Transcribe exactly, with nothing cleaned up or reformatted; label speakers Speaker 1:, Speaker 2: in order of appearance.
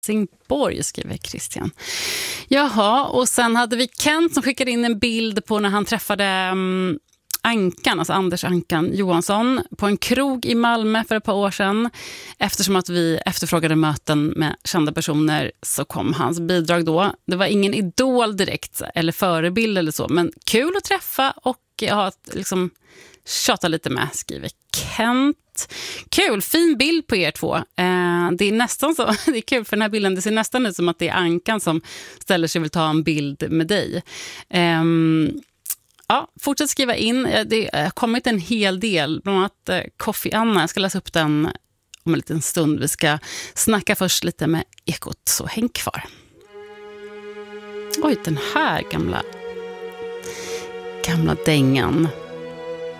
Speaker 1: Helsingborg, skriver Christian. Jaha, och sen hade vi Kent som skickade in en bild på när han träffade um, Ankan, alltså Anders Ankan Johansson, på en krog i Malmö för ett par år sedan. Eftersom att vi efterfrågade möten med kända personer så kom hans bidrag då. Det var ingen idol direkt eller förebild eller så, men kul att träffa och ha liksom tjata lite med, skriver Kent. Kul, fin bild på er två. Eh, det är nästan så, det är kul för den här bilden, det ser nästan ut som att det är Ankan som ställer sig och vill ta en bild med dig. Eh, ja, fortsätt skriva in. Det har kommit en hel del, bland annat eh, Coffee Anna. Jag ska läsa upp den om en liten stund. Vi ska snacka först lite med Ekot, så häng kvar. Oj, den här gamla gamla dängan.